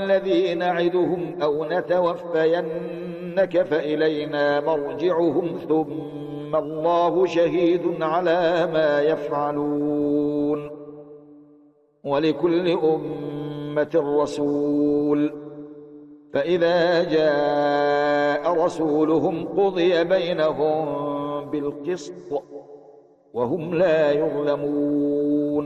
الذي نعدهم أو نتوفينك فإلينا مرجعهم ثم الله شهيد على ما يفعلون ولكل أمة رسول فإذا جاء رسولهم قضي بينهم بالقسط وهم لا يظلمون